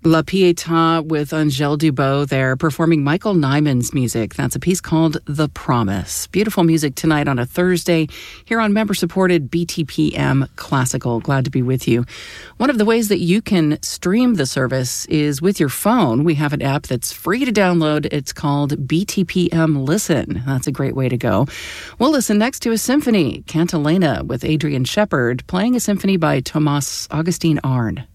La Pietà with Angèle Dubot there performing Michael Nyman's music. That's a piece called The Promise. Beautiful music tonight on a Thursday here on member-supported BTPM Classical. Glad to be with you. One of the ways that you can stream the service is with your phone. We have an app that's free to download. It's called BTPM Listen. That's a great way to go. We'll listen next to a symphony, Cantilena with Adrian Shepard, playing a symphony by Thomas Augustin Arndt.